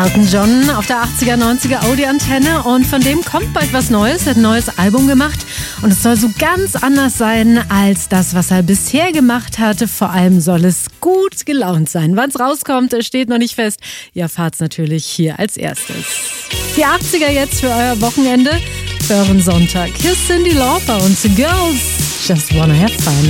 Elton John auf der 80er, 90er Audi-Antenne und von dem kommt bald was Neues. Er hat ein neues Album gemacht und es soll so ganz anders sein als das, was er bisher gemacht hatte. Vor allem soll es gut gelaunt sein. Wann es rauskommt, steht noch nicht fest. Ihr erfahrt's natürlich hier als erstes. Die 80er jetzt für euer Wochenende, für euren Sonntag. Hier ist Cyndi Lauper und The Girls Just Wanna Have Fun.